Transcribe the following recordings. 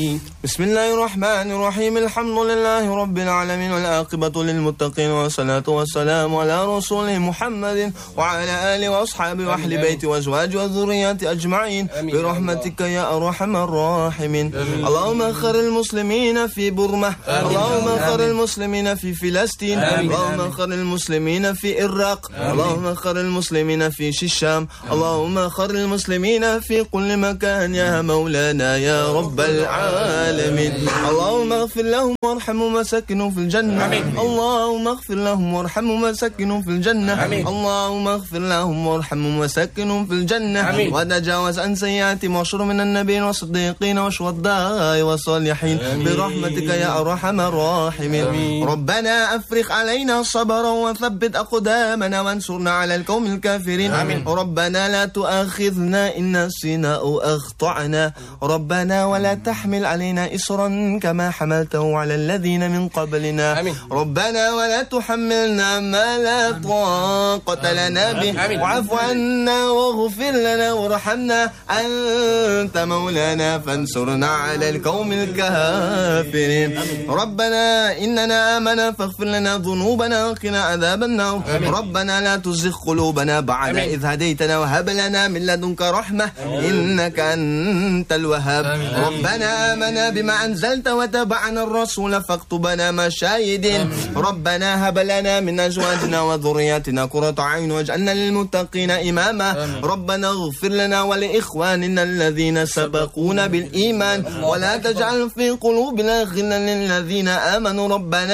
بسم الله الرحمن الرحيم. الحمد لله رب العالمين والعاقبة للمتقين والصلاة والسلام على رسوله محمد وعلى آله وأصحابه وأهل بيته وأزواجه وذرياته أجمعين برحمتك يا أرحم الراحمين. اللهم اغفر المسلمين في برمة، اللهم اغفر المسلمين في فلسطين، اللهم اغفر المسلمين في العراق، اللهم اغفر المسلمين في الشام، اللهم اغفر المسلمين في كل مكان يا مولانا يا رب العالمين. اللهم اغفر لهم وارحمهم وسكنهم في الجنة، اللهم اغفر لهم وارحمهم وسكنهم في الجنة، اللهم اغفر لهم وارحمهم وسكنهم في الجنة، وتجاوز عن سيئاتهم واشر من النبيين والصديقين والشهداء والصالحين برحمتك يا أرحم الراحمين. ربنا أفرغ علينا صبرا وثبت أقدامنا وانصرنا على القوم الكافرين. ربنا لا تؤاخذنا إن نسينا أو أخطأنا، ربنا ولا تحمل علينا إصرا كما حملته على الذين من قبلنا، ربنا ولا تحملنا ما لا طاقة لنا به، واعف عنا واغفر لنا وارحمنا أنت مولانا فانصرنا على القوم الكافرين. ربنا إننا آمنا فاغفر لنا ذنوبنا وقنا عذاب النار. ربنا لا تزغ قلوبنا بعد إذ هديتنا وهب لنا من لدنك رحمة إنك أنت الوهاب. ربنا آمنا بما أنزلت وتبعنا الرسول فاكتبنا مع الشاهدين. ربنا هب لنا من أزواجنا وذرياتنا قرة أعين واجعلنا للمتقين إماما. ربنا اغفر لنا ولإخواننا الذين سبقونا بالإيمان ولا تجعل في قلوبنا غلا للذين آمنوا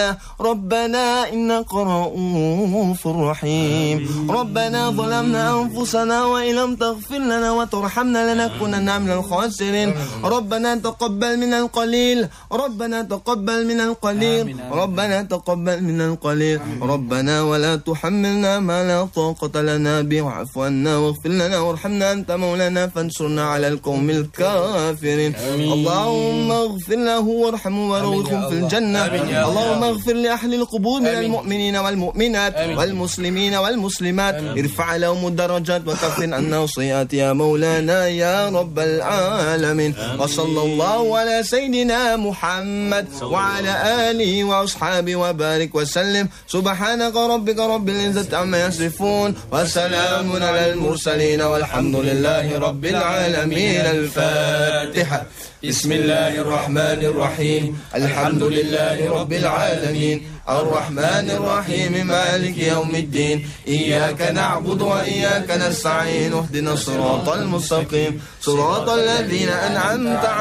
ربنا إنك رؤوف رحيم. ربنا ظلمنا أنفسنا وإن لم تغفر لنا وترحمنا لنكونن من الخاسرين. ربنا تقبل من القليل، ربنا تقبل من القليل، ربنا تقبل من القليل. ربنا ولا تحملنا ما لا طاقة لنا به واعف عنا واغفر لنا وارحمنا أنت مولانا فانصرنا على القوم الكافرين. اللهم اغفر له وارحمه وروحه في الجنة. اللهم اغفر لأهل القبور من المؤمنين والمؤمنات والمسلمين والمسلمات، ارفع لهم الدرجات وكفر عنا السيئات يا مولانا يا رب العالمين. وصلى الله على سيدنا محمد وعلى آله وأصحابه وبارك وسلم. سبحانك ربك رب العزة عما يصفون وسلام على المرسلين والحمد لله رب العالمين. الفاتحة. بسم الله الرحمن الرحيم. الحمد لله رب العالمين الرحمن الرحيم مالك يوم الدين. إياك نعبد وإياك نستعين اهدنا الصراط المستقيم صراط الذين أنعمت